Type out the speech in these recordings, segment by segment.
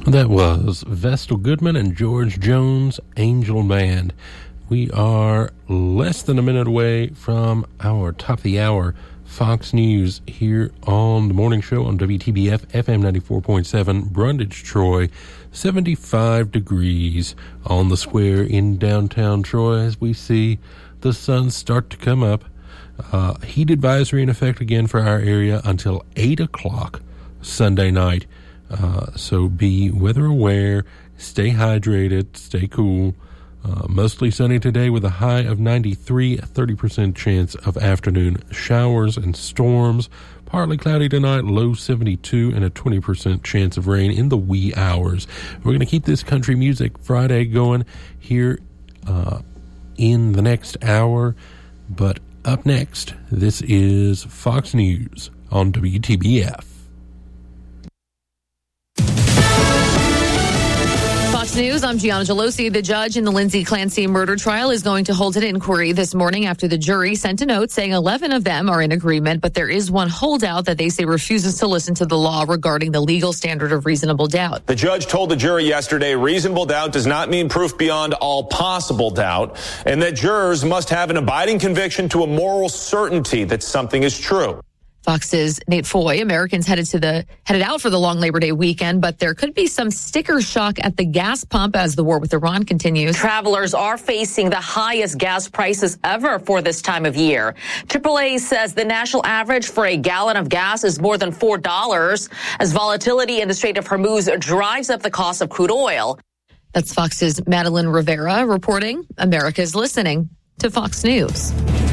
That was Vestal Goodman and George Jones, Angel Man. We are less than a minute away from our top of the hour Fox News here on the morning show on WTBF FM 94.7, Brundage, Troy. 75 degrees on the square in downtown Troy as we see the sun start to come up. Heat advisory in effect again for our area until 8 o'clock Sunday night. So be weather aware, stay hydrated, stay cool. Mostly sunny today with a high of 93, a 30% chance of afternoon showers and storms. Partly cloudy tonight, low 72, and a 20% chance of rain in the wee hours. We're going to keep this Country Music Friday going here in the next hour. But up next, this is Fox News on WTBF. Fox News, I'm Gianna Gelosi. The judge in the Lindsay Clancy murder trial is going to hold an inquiry this morning after the jury sent a note saying 11 of them are in agreement, but there is one holdout that they say refuses to listen to the law regarding the legal standard of reasonable doubt. The judge told the jury yesterday reasonable doubt does not mean proof beyond all possible doubt, and that jurors must have an abiding conviction to a moral certainty that something is true. Fox's Nate Foy. Americans headed out for the long Labor Day weekend, but there could be some sticker shock at the gas pump as the war with Iran continues. Travelers are facing the highest gas prices ever for this time of year. AAA says the national average for a gallon of gas is more than $4 as volatility in the Strait of Hormuz drives up the cost of crude oil. That's Fox's Madeline Rivera reporting. America's listening to Fox News.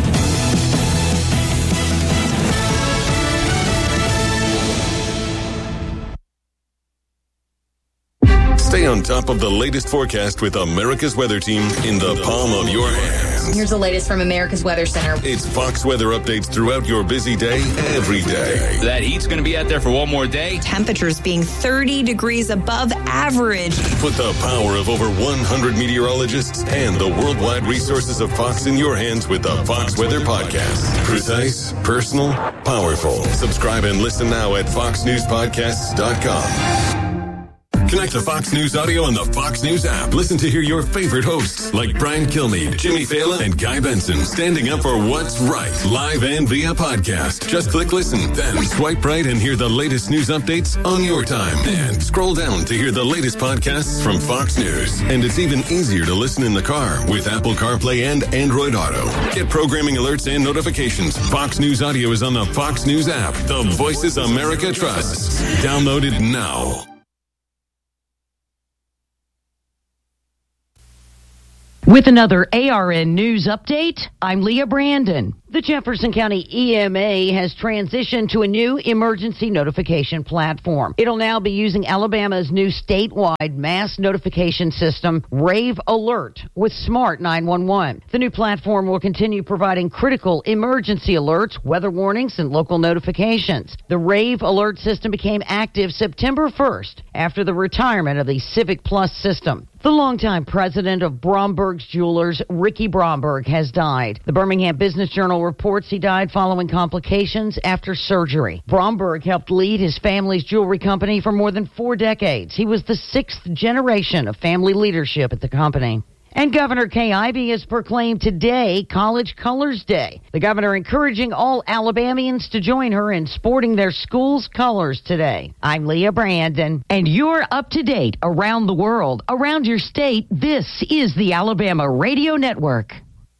Stay on top of the latest forecast with America's Weather Team in the palm of your hands. Here's the latest from America's Weather Center. It's Fox weather updates throughout your busy day, every day. That heat's going to be out there for one more day. Temperatures being 30 degrees above average. Put the power of over 100 meteorologists and the worldwide resources of Fox in your hands with the Fox Weather Podcast. Precise, personal, powerful. Subscribe and listen now at foxnewspodcasts.com. Connect to Fox News Audio on the Fox News app. Listen to hear your favorite hosts like Brian Kilmeade, Jimmy Fallon, and Guy Benson standing up for what's right, live and via podcast. Just click listen, then swipe right and hear the latest news updates on your time. And scroll down to hear the latest podcasts from Fox News. And it's even easier to listen in the car with Apple CarPlay and Android Auto. Get programming alerts and notifications. Fox News Audio is on the Fox News app. The voices America trusts. Download it now. With another ARN News update, I'm Leah Brandon. The Jefferson County EMA has transitioned to a new emergency notification platform. It'll now be using Alabama's new statewide mass notification system, Rave Alert, with Smart 911. The new platform will continue providing critical emergency alerts, weather warnings, and local notifications. The Rave Alert system became active September 1st after the retirement of the Civic Plus system. The longtime president of Bromberg's Jewelers, Ricky Bromberg, has died. The Birmingham Business Journal reports he died following complications after surgery. Bromberg helped lead his family's jewelry company for more than 4 decades. He was the 6th generation of family leadership at the company. And Governor Kay Ivey has proclaimed today College Colors Day. The governor encouraging all Alabamians to join her in sporting their school's colors today. I'm Leah Brandon, and you're up to date around the world, around your state. This is the Alabama Radio Network.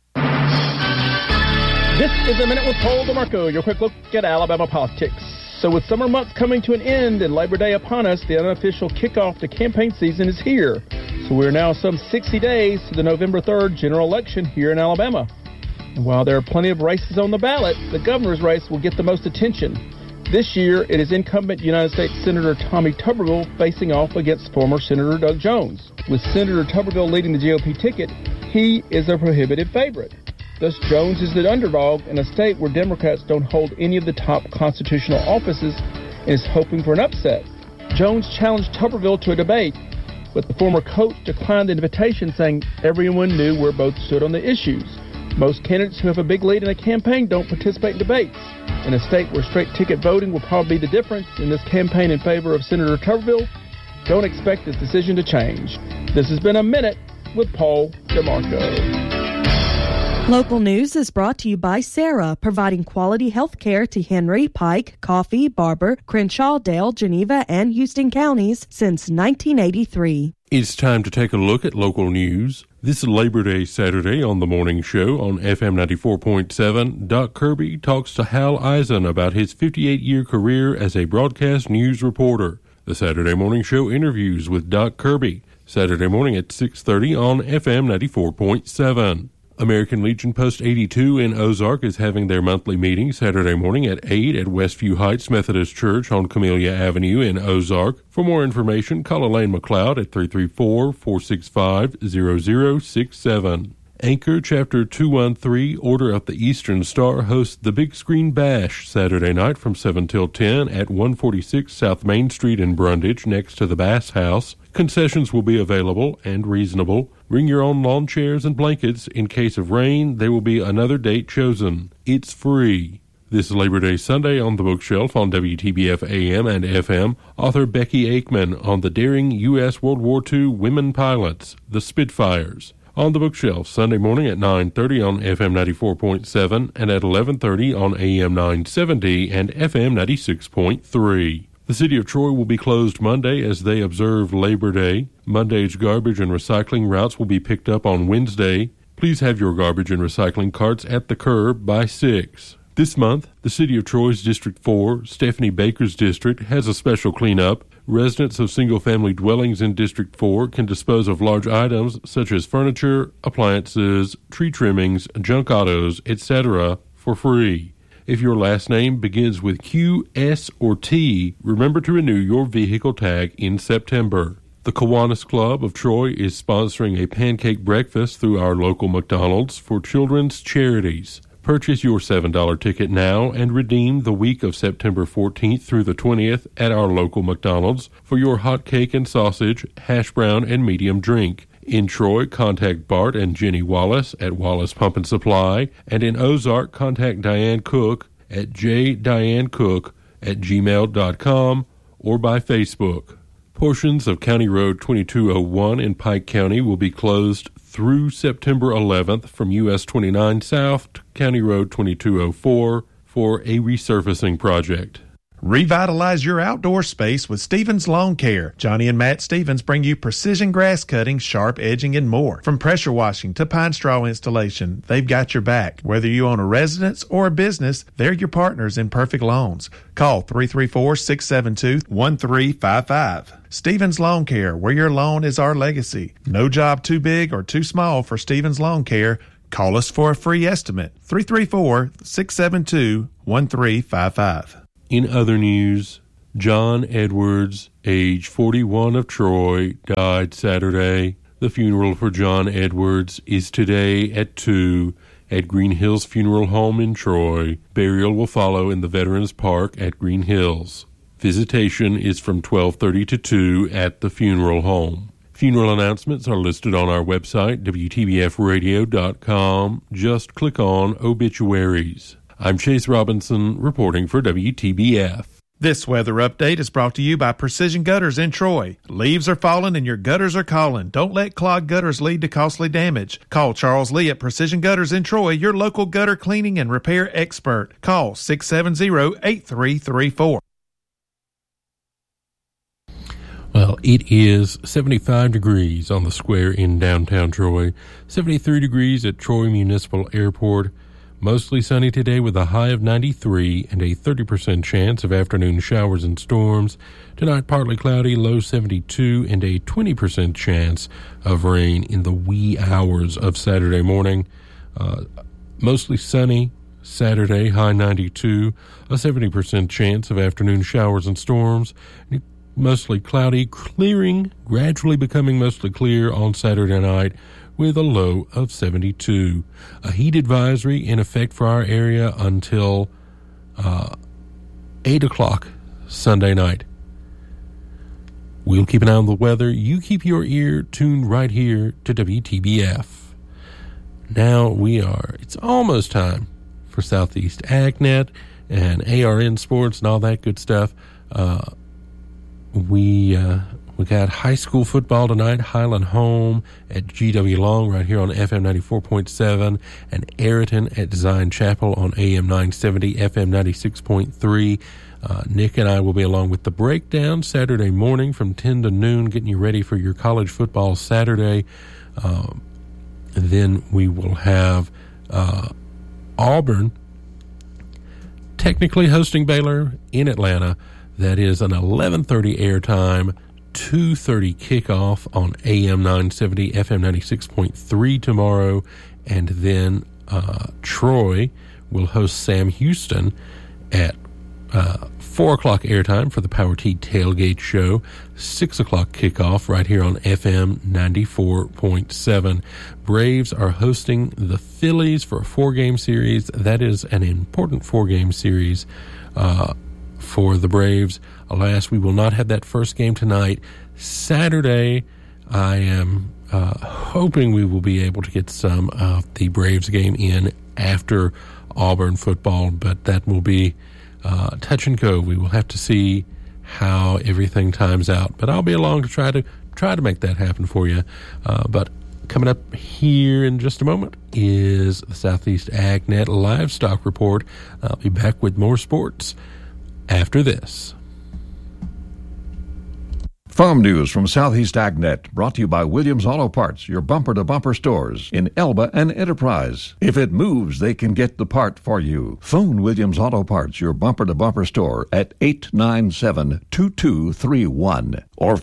This is A Minute with Paul DeMarco, your quick look at Alabama politics. So with summer months coming to an end and Labor Day upon us, the unofficial kickoff to campaign season is here. So we're now some 60 days to the November 3rd general election here in Alabama. And while there are plenty of races on the ballot, the governor's race will get the most attention. This year, it is incumbent United States Senator Tommy Tuberville facing off against former Senator Doug Jones. With Senator Tuberville leading the GOP ticket, he is a prohibitive favorite. Thus, Jones is the underdog in a state where Democrats don't hold any of the top constitutional offices and is hoping for an upset. Jones challenged Tuberville to a debate, but the former coach declined the invitation, saying everyone knew where both stood on the issues. Most candidates who have a big lead in a campaign don't participate in debates. In a state where straight ticket voting will probably be the difference in this campaign in favor of Senator Tuberville, don't expect this decision to change. This has been A Minute with Paul DeMarco. Local news is brought to you by Sarah, providing quality health care to Henry, Pike, Coffee, Barber, Crenshaw, Dale, Geneva, and Houston counties since 1983. It's time to take a look at local news. This Labor Day Saturday on the morning show on FM 94.7, Doc Kirby talks to Hal Eisen about his 58-year career as a broadcast news reporter. The Saturday morning show interviews with Doc Kirby, Saturday morning at 6:30 on FM 94.7. American Legion Post 82 in Ozark is having their monthly meeting Saturday morning at 8 at Westview Heights Methodist Church on Camellia Avenue in Ozark. For more information, call Elaine McLeod at 334-465-0067. Anchor Chapter 213 Order of the Eastern Star hosts the Big Screen Bash Saturday night from 7 till 10 at 146 South Main Street in Brundage next to the Bass House. Concessions will be available and reasonable. Bring your own lawn chairs and blankets. In case of rain, there will be another date chosen. It's free. This Labor Day Sunday on the bookshelf on WTBF AM and FM, author Becky Aikman on the daring U.S. World War II women pilots, the Spitfires. On the bookshelf Sunday morning at 9:30 on FM 94.7 and at 11:30 on AM 970 and FM 96.3. The City of Troy will be closed Monday as they observe Labor Day. Monday's garbage and recycling routes will be picked up on Wednesday. Please have your garbage and recycling carts at the curb by 6. This month, the City of Troy's District 4, Stephanie Baker's district, has a special cleanup. Residents of single-family dwellings in District 4 can dispose of large items such as furniture, appliances, tree trimmings, junk autos, etc. for free. If your last name begins with Q, S, or T, remember to renew your vehicle tag in September. The Kiwanis Club of Troy is sponsoring a pancake breakfast through our local McDonald's for children's charities. Purchase your $7 ticket now and redeem the week of September 14th through the 20th at our local McDonald's for your hot cake and sausage, hash brown, and medium drink. In Troy, contact Bart and Jenny Wallace at Wallace Pump and Supply, and in Ozark, contact Diane Cook at jdianecook@gmail.com or by Facebook. Portions of County Road 2201 in Pike County will be closed through September 11th from US 29 South to County Road 2204 for a resurfacing project. Revitalize your outdoor space with Stevens Lawn Care. Johnny and Matt Stevens bring you precision grass cutting, sharp edging, and more. From pressure washing to pine straw installation, they've got your back. Whether you own a residence or a business, they're your partners in perfect lawns. Call 334-672-1355. Stevens Lawn Care, where your lawn is our legacy. No job too big or too small for Stevens Lawn Care. Call us for a free estimate. 334-672-1355. In other news, John Edwards, age 41 of Troy, died Saturday. The funeral for John Edwards is today at 2 at Green Hills Funeral Home in Troy. Burial will follow in the Veterans Park at Green Hills. Visitation is from 12:30 to 2 at the funeral home. Funeral announcements are listed on our website, WTBFradio.com. Just click on Obituaries. I'm Chase Robinson, reporting for WTBF. This weather update is brought to you by Precision Gutters in Troy. Leaves are falling and your gutters are calling. Don't let clogged gutters lead to costly damage. Call Charles Lee at Precision Gutters in Troy, your local gutter cleaning and repair expert. Call 670-8334. Well, it is 75 degrees on the square in downtown Troy, 73 degrees at Troy Municipal Airport. Mostly sunny today with a high of 93 and a 30% chance of afternoon showers and storms. Tonight, partly cloudy, low 72 and a 20% chance of rain in the wee hours of Saturday morning. Mostly sunny Saturday, high 92, a 70% chance of afternoon showers and storms. Mostly cloudy, clearing, gradually becoming mostly clear on Saturday night, with a low of 72. A heat advisory in effect for our area until 8 o'clock Sunday night. We'll keep an eye on the weather. You keep your ear tuned right here to WTBF. Now it's almost time for Southeast AgNet and ARN Sports and all that good stuff. We We got high school football tonight, Highland home at GW Long right here on FM 94.7, and Ayrton at Zion Chapel on AM 970, FM 96.3. Nick and I will be along with the breakdown Saturday morning from 10 to noon, getting you ready for your college football Saturday. Then we will have Auburn technically hosting Baylor in Atlanta. That is an 11:30 airtime, 2:30 kickoff on AM 970, FM 96.3 tomorrow. And then Troy will host Sam Houston at 4 o'clock airtime for the Power T Tailgate Show, 6 o'clock kickoff right here on FM 94.7. Braves are hosting the Phillies for a 4-game series. That is an important 4-game series for the Braves. Alas, we will not have that first game tonight. Saturday, I am hoping we will be able to get some of the Braves game in after Auburn football, but that will be touch and go. We will have to see how everything times out, but I'll be along to try to make that happen for you. But coming up here in just a moment is the Southeast AgNet Livestock Report. I'll be back with more sports after this. Farm news from Southeast AgNet, brought to you by Williams Auto Parts, your bumper-to-bumper stores in Elba and Enterprise. If it moves, they can get the part for you. Phone Williams Auto Parts, your bumper-to-bumper store at 897-2231 or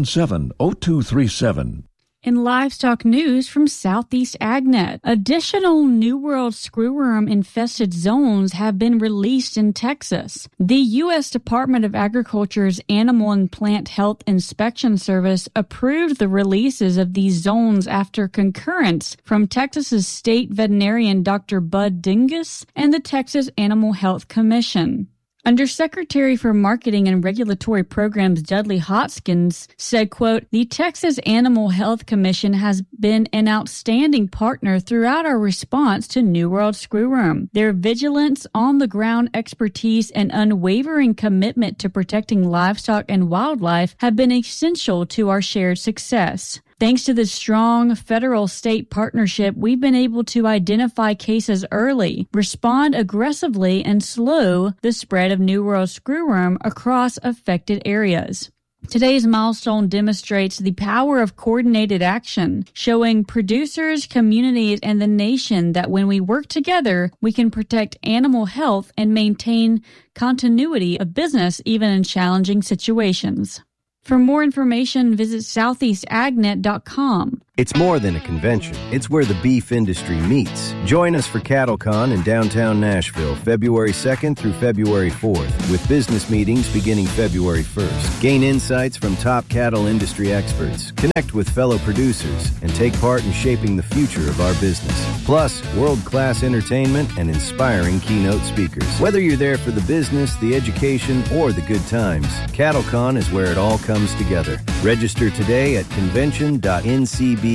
417-0237. In livestock news from Southeast AgNet, additional New World screwworm-infested zones have been released in Texas. The U.S. Department of Agriculture's Animal and Plant Health Inspection Service approved the releases of these zones after concurrence from Texas's state veterinarian Dr. Bud Dingus and the Texas Animal Health Commission. Undersecretary for Marketing and Regulatory Programs Dudley Hoskins said, quote, "The Texas Animal Health Commission has been an outstanding partner throughout our response to New World screwworm. Their vigilance, on-the-ground expertise, and unwavering commitment to protecting livestock and wildlife have been essential to our shared success. Thanks to this strong federal-state partnership, we've been able to identify cases early, respond aggressively, and slow the spread of New World screwworm across affected areas." Today's milestone demonstrates the power of coordinated action, showing producers, communities, and the nation that when we work together, we can protect animal health and maintain continuity of business even in challenging situations. For more information, visit southeastagnet.com. It's more than a convention. It's where the beef industry meets. Join us for CattleCon in downtown Nashville, February 2nd through February 4th, with business meetings beginning February 1st. Gain insights from top cattle industry experts, connect with fellow producers, and take part in shaping the future of our business. Plus, world-class entertainment and inspiring keynote speakers. Whether you're there for the business, the education, or the good times, CattleCon is where it all comes together. Register today at convention.ncba.org.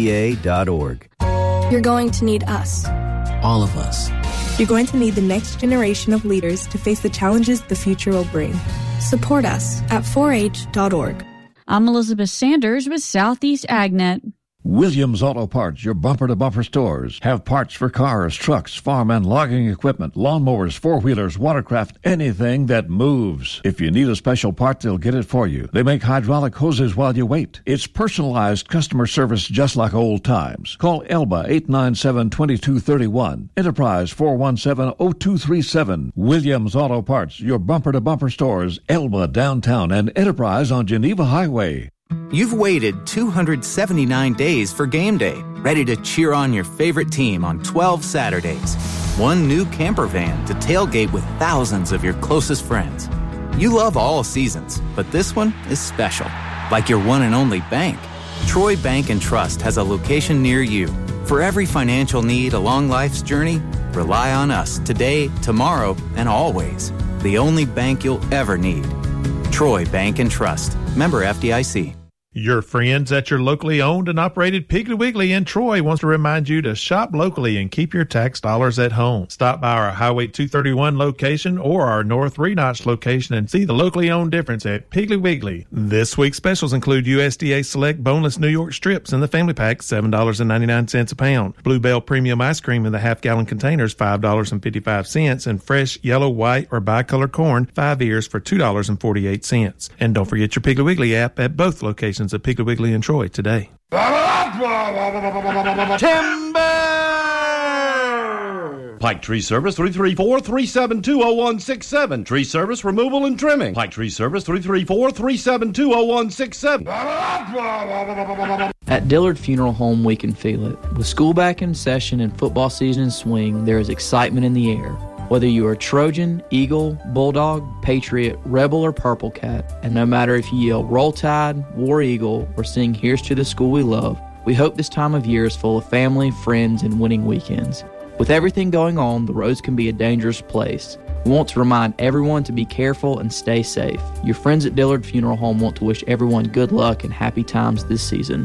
You're going to need us. All of us. You're going to need the next generation of leaders to face the challenges the future will bring. Support us at 4h.org. I'm Elizabeth Sanders with Southeast AgNet. Williams Auto Parts, your bumper-to-bumper stores, have parts for cars, trucks, farm and logging equipment, lawnmowers, four-wheelers, watercraft, anything that moves. If you need a special part, they'll get it for you. They make hydraulic hoses while you wait. It's personalized customer service just like old times. Call Elba 897-2231, Enterprise 417-0237. Williams Auto Parts, your bumper-to-bumper stores, Elba downtown and Enterprise on Geneva Highway. You've waited 279 days for game day, ready to cheer on your favorite team on 12 Saturdays. One new camper van to tailgate with thousands of your closest friends. You love all seasons, but this one is special, like your one and only bank. Troy Bank and Trust has a location near you. For every financial need along life's journey, rely on us today, tomorrow, and always. The only bank you'll ever need. Troy Bank and Trust. Member FDIC. Your friends at your locally owned and operated Piggly Wiggly in Troy wants to remind you to shop locally and keep your tax dollars at home. Stop by our Highway 231 location or our North Renotch location and see the locally owned difference at Piggly Wiggly. This week's specials include USDA Select Boneless New York Strips in the family pack, $7.99 a pound. Bluebell Premium Ice Cream in the half-gallon containers, $5.55, and fresh yellow, white, or bicolor corn, 5 ears for $2.48. And don't forget your Piggly Wiggly app at both locations of Piggly Wiggly in Troy today. Timber! Pike Tree Service 334-372-0167. Tree Service Removal and Trimming. Pike Tree Service 334-372-0167. At Dillard Funeral Home, we can feel it. With school back in session and football season in swing, there is excitement in the air. Whether you are Trojan, Eagle, Bulldog, Patriot, Rebel, or Purple Cat, and no matter if you yell Roll Tide, War Eagle, or sing Here's to the School We Love, we hope this time of year is full of family, friends, and winning weekends. With everything going on, the roads can be a dangerous place. We want to remind everyone to be careful and stay safe. Your friends at Dillard Funeral Home want to wish everyone good luck and happy times this season.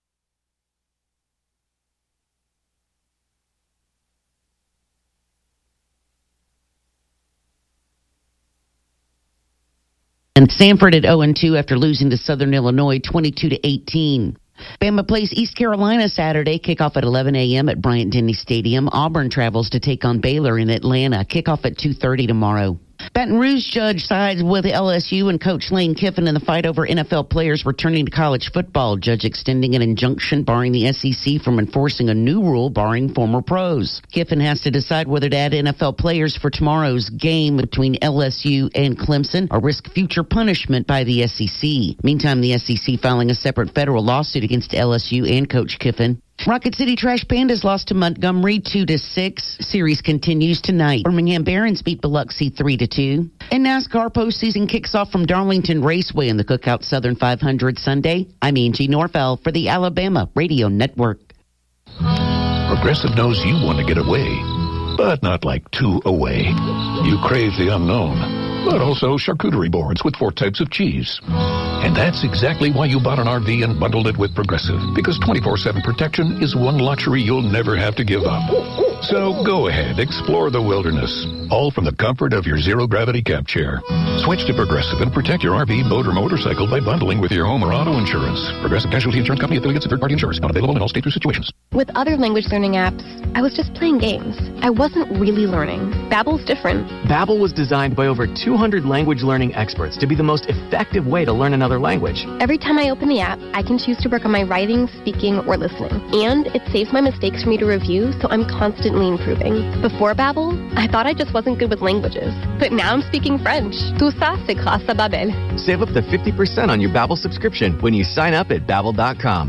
And Samford at 0-2 after losing to Southern Illinois 22-18. Bama plays East Carolina Saturday. Kickoff at 11 a.m. at Bryant-Denny Stadium. Auburn travels to take on Baylor in Atlanta. Kickoff at 2:30 tomorrow. Baton Rouge judge sides with LSU and Coach Lane Kiffin in the fight over NFL players returning to college football. Judge extending an injunction barring the SEC from enforcing a new rule barring former pros. Kiffin has to decide whether to add NFL players for tomorrow's game between LSU and Clemson or risk future punishment by the SEC. Meantime, the SEC filing a separate federal lawsuit against LSU and Coach Kiffin. Rocket City Trash Pandas lost to Montgomery 2-6. Series continues tonight. Birmingham Barons beat Biloxi 3-2. And NASCAR postseason kicks off from Darlington Raceway in the Cookout Southern 500 Sunday. I'm Angie Norfeld for the Alabama Radio Network. Progressive knows you want to get away, but not like too away. You crave the unknown, but also charcuterie boards with 4 types of cheese. And that's exactly why you bought an RV and bundled it with Progressive, because 24/7 protection is one luxury you'll never have to give up. So go ahead, explore the wilderness, all from the comfort of your zero-gravity camp chair. Switch to Progressive and protect your RV, boat, or motorcycle by bundling with your home or auto insurance. Progressive Casualty Insurance Company, affiliates, and third-party insurers. Not available in all states or situations. With other language learning apps, I was just playing games. I wasn't really learning. Babbel's different. Babbel was designed by over 200 language learning experts to be the most effective way to learn another language. Every time I open the app, I can choose to work on my writing, speaking, or listening. And it saves my mistakes for me to review, so I'm constantly improving. Before Babbel, I thought I just wasn't good with languages. But now I'm speaking French. Tout ça, c'est grâce à Babbel. Save up to 50% on your Babbel subscription when you sign up at Babbel.com.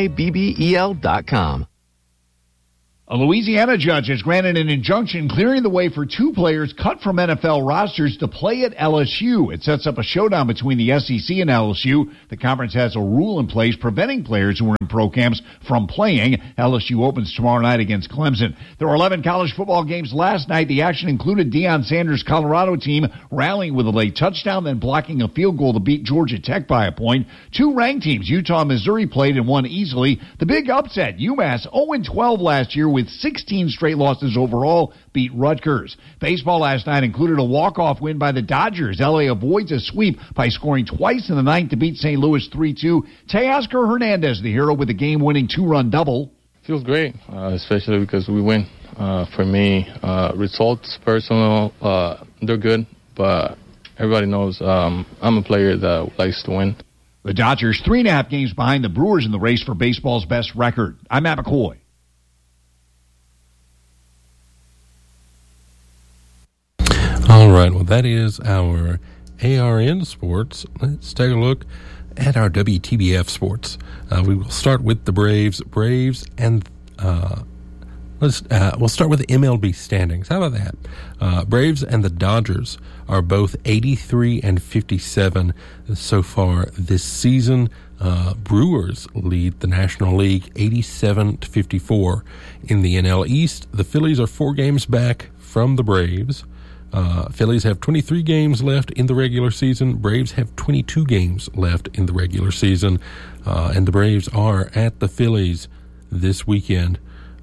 Babbel.com. A Louisiana judge has granted an injunction clearing the way for 2 players cut from NFL rosters to play at LSU. It sets up a showdown between the SEC and LSU. The conference has a rule in place preventing players who are in pro camps from playing. LSU opens tomorrow night against Clemson. There were 11 college football games last night. The action included Deion Sanders' Colorado team rallying with a late touchdown, then blocking a field goal to beat Georgia Tech by a point. 2 ranked teams, Utah and Missouri, played and won easily. The big upset, UMass 0-12 last year with 16 straight losses overall, beat Rutgers. Baseball last night included a walk-off win by the Dodgers. LA avoids a sweep by scoring twice in the ninth to beat St. Louis 3-2. Teoscar Hernandez, the hero, with a game-winning 2-run double. Feels great, especially because we win. For me, results, personal, they're good, but everybody knows I'm a player that likes to win. The Dodgers 3.5 games behind the Brewers in the race for baseball's best record. I'm Matt McCoy. All right, well, that is our ARN Sports. Let's take a look at our WTBF Sports. We will start with the Braves. And we'll start with the MLB standings. How about that? Braves and the Dodgers are both 83 and 57 so far this season. Brewers lead the National League 87-54. In the NL East, the Phillies are 4 games back from the Braves. Phillies have 23 games left in the regular season. Braves have 22 games left in the regular season. And the Braves are at the Phillies this weekend.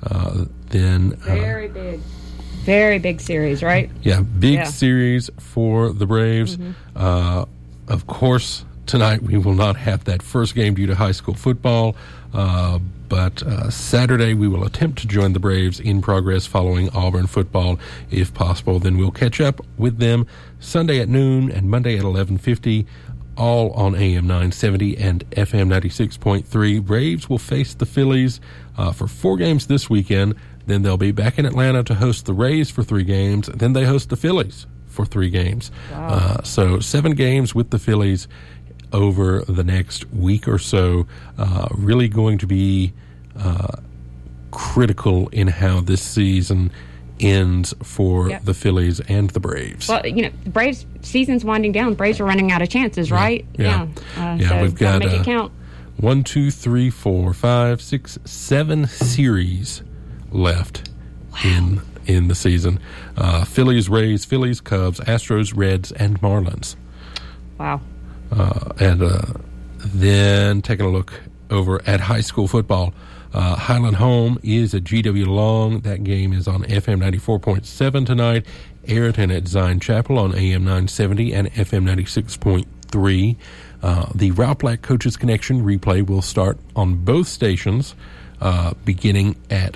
Very big series, right? Yeah, big series for the Braves. Of course, tonight we will not have that first game due to high school football. But Saturday we will attempt to join the Braves in progress following Auburn football if possible. Then we'll catch up with them Sunday at noon and Monday at 11:50, all on AM 970 and FM 96.3. Braves will face the Phillies for 4 games this weekend. Then they'll be back in Atlanta to host the Rays for 3 games. Then they host the Phillies for 3 games. Wow. So 7 games with the Phillies over the next week or so. Really going to be critical in how this season ends for the Phillies and the Braves. Well, the Braves season's winding down. Braves are running out of chances, right? Yeah. So We've got make it count. 1, 2, 3, 4, 5, 6, 7 series left in the season. Phillies, Rays, Phillies, Cubs, Astros, Reds, and Marlins. Wow. And then taking a look over at high school football. Highland Home is at GW Long. That game is on FM 94.7 tonight. Ayrton at Zion Chapel on AM 970 and FM 96.3. The Route Black Coaches Connection replay will start on both stations beginning at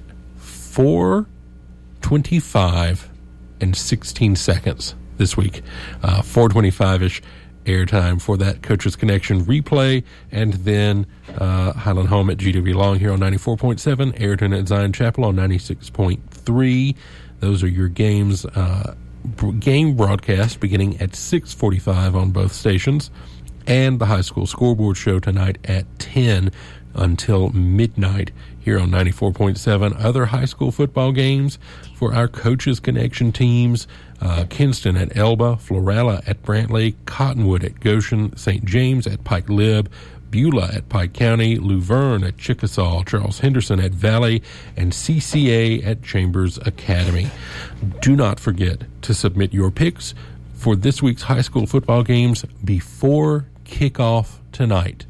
4:25 and 16 seconds this week. 4:25-ish airtime for that Coaches Connection replay, and then Highland Home at GW Long here on 94.7, Ayrton at Zion Chapel on 96.3. Those are your games, game broadcast beginning at 6:45 on both stations, and the high school scoreboard show tonight at 10 until midnight here on 94.7. Other high school football games for our Coaches Connection teams: Kinston at Elba, Florala at Brantley, Cottonwood at Goshen, St. James at Pike Lib, Beulah at Pike County, Luverne at Chickasaw, Charles Henderson at Valley, and CCA at Chambers Academy. Do not forget to submit your picks for this week's high school football games before kickoff tonight.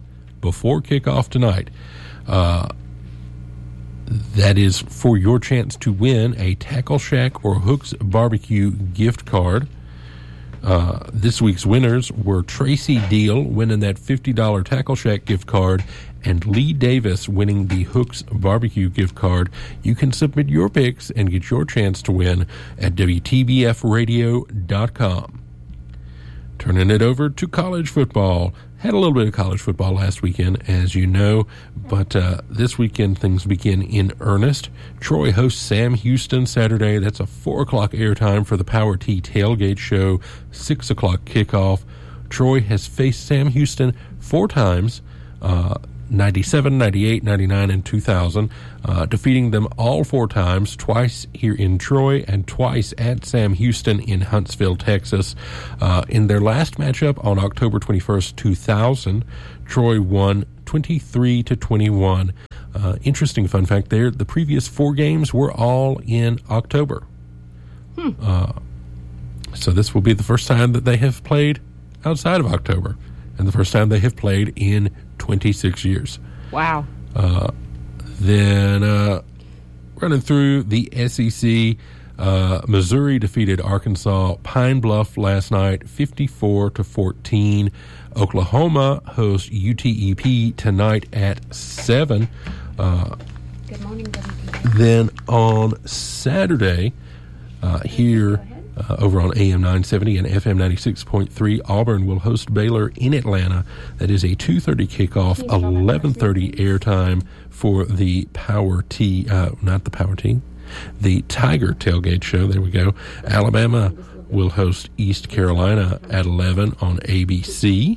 That is for your chance to win a Tackle Shack or Hooks Barbecue gift card. This week's winners were Tracy Deal winning that $50 Tackle Shack gift card and Lee Davis winning the Hooks Barbecue gift card. You can submit your picks and get your chance to win at WTBFradio.com. Turning it over to college football. Had a little bit of college football last weekend, as you know, but this weekend things begin in earnest. Troy hosts Sam Houston Saturday. That's a 4 o'clock airtime for the Power T Tailgate Show, 6 o'clock kickoff. Troy has faced Sam Houston 4 times, 97, 98, 99, and 2000, defeating them all 4 times, twice here in Troy and twice at Sam Houston in Huntsville, Texas. In their last matchup on October 21st, 2000, Troy won 23-21. Interesting fun fact there, the previous 4 games were all in October. So this will be the first time that they have played outside of October, and the first time they have played in 26 years. Wow. Then running through the SEC, Missouri defeated Arkansas Pine Bluff last night, 54-14. Oklahoma hosts UTEP tonight at 7. Good morning, WTEP. Then on Saturday, here over on AM 970 and FM 96.3, Auburn will host Baylor in Atlanta. That is a 2:30 kickoff, 11:30 airtime for the the Tiger Tailgate Show. There we go. Alabama will host East Carolina at 11 on ABC.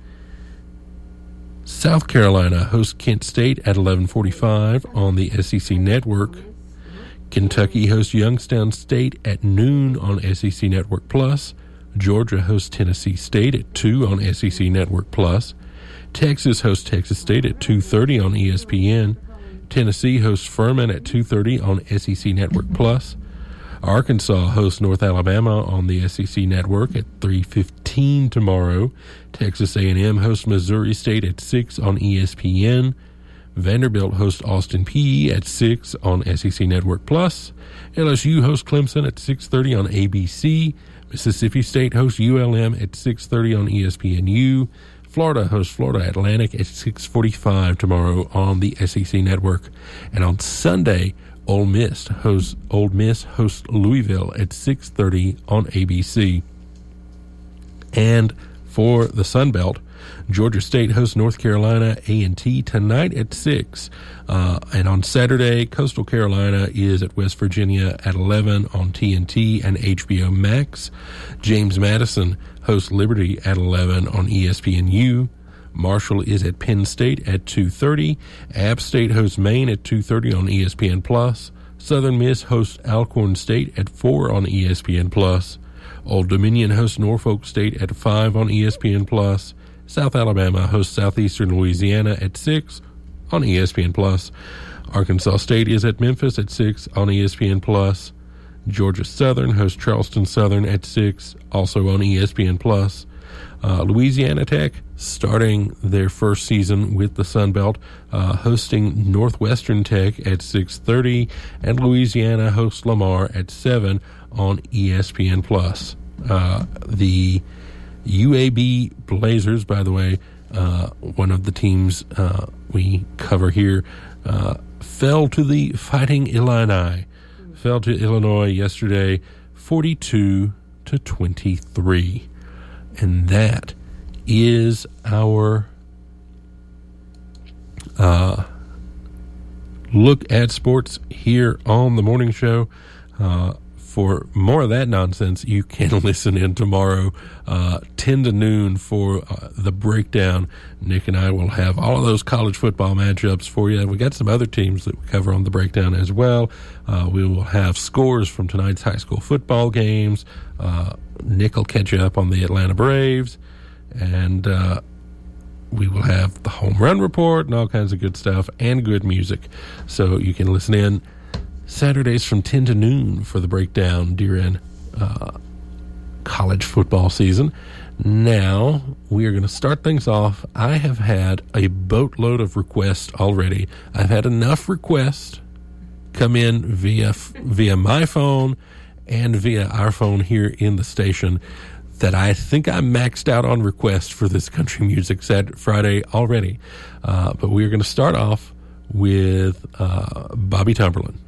South Carolina hosts Kent State at 11:45 on the SEC Network. Kentucky hosts Youngstown State at noon on SEC Network Plus. Georgia hosts Tennessee State at 2 on SEC Network Plus. Texas hosts Texas State at 2:30 on ESPN. Tennessee hosts Furman at 2:30 on SEC Network Plus. Arkansas hosts North Alabama on the SEC Network at 3:15 tomorrow. Texas A&M hosts Missouri State at 6 on ESPN. Vanderbilt hosts Austin Peay at 6 on SEC Network Plus. LSU hosts Clemson at 6:30 on ABC. Mississippi State hosts ULM at 6:30 on ESPNU. Florida hosts Florida Atlantic at 6:45 tomorrow on the SEC Network. And on Sunday, Ole Miss hosts Louisville at 6:30 on ABC. And for the Sun Belt, Georgia State hosts North Carolina A&T tonight at 6. And on Saturday, Coastal Carolina is at West Virginia at 11 on TNT and HBO Max. James Madison hosts Liberty at 11 on ESPNU. Marshall is at Penn State at 2:30. App State hosts Maine at 2:30 on ESPN Plus. Southern Miss hosts Alcorn State at 4 on ESPN Plus. Old Dominion hosts Norfolk State at 5 on ESPN Plus. South Alabama hosts Southeastern Louisiana at 6 on ESPN Plus. Arkansas State is at Memphis at 6 on ESPN Plus. Georgia Southern hosts Charleston Southern at 6, also on ESPN Plus. Louisiana Tech starting their first season with the Sun Belt, hosting Northwestern Tech at 6:30, and Louisiana hosts Lamar at 7 on ESPN Plus. The UAB Blazers, by the way, one of the teams we cover here, fell to the Fighting Illini. Fell to Illinois yesterday, 42-23. And that is our look at sports here on the morning show. For more of that nonsense, you can listen in tomorrow, 10 to noon for the breakdown. Nick and I will have all of those college football matchups for you. We got some other teams that we cover on the breakdown as well. We will have scores from tonight's high school football games. Nick will catch you up on the Atlanta Braves, and we will have the home run report and all kinds of good stuff and good music. So you can listen in Saturdays from 10 to noon for the breakdown during college football season. Now, we are going to start things off. I have had a boatload of requests already. I've had enough requests come in via my phone and via our phone here in the station that I think I maxed out on requests for this Country Music Friday already. But we're going to start off with Bobby Tumberlin.